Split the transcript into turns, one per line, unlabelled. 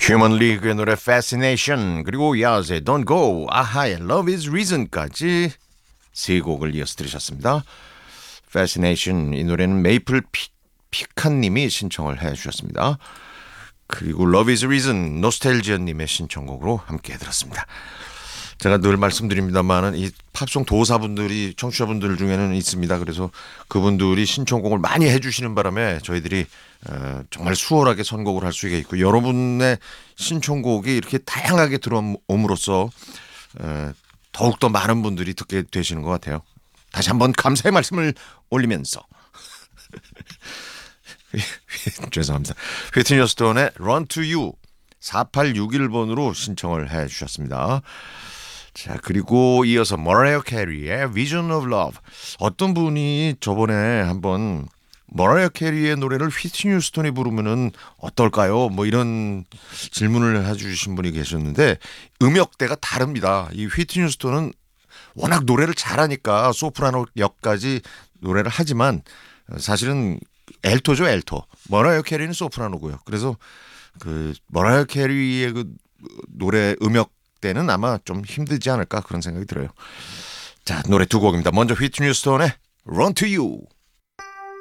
휴먼 리그의 노래 Fascination 그리고 야즈의 Don't Go, 아하의 Love is Reason까지 세 곡을 이어서 들으셨습니다. Fascination 이 노래는 메이플 피칸님이 신청을 해주셨습니다. 그리고 Love is Reason 노스텔지언님의 신청곡으로 함께 들었습니다. 제가 늘 말씀드립니다만은 이 팝송 도사분들이 청취자분들 중에는 있습니다. 그래서 그분들이 신청곡을 많이 해주시는 바람에 저희들이 정말 수월하게 선곡을 할 수가 있고 여러분의 신청곡이 이렇게 다양하게 들어옴으로써 더욱더 많은 분들이 듣게 되시는 것 같아요. 다시 한번 감사의 말씀을 올리면서 죄송합니다. 휘트니 휴스턴의 Run to You 4861번으로 신청을 해 주셨습니다. 자, 그리고 이어서 머라이어 캐리의 Vision of Love. 어떤 분이 저번에 한번 머라이어 캐리의 노래를 휘트니 휴스턴이 부르면은 어떨까요? 뭐 이런 질문을 해주신 분이 계셨는데 음역대가 다릅니다. 이 휘트니 휴스턴은 워낙 노래를 잘하니까 소프라노 역까지 노래를 하지만 사실은 엘토죠, 엘토. 머라이어 캐리는 소프라노고요. 그래서 그 머라이어 캐리의 그 노래 음역 때는 아마 좀 힘들지 않을까 그런 생각이 들어요. 자, 노래 두 곡입니다. 먼저 휘트니 휴스턴의 Run to You.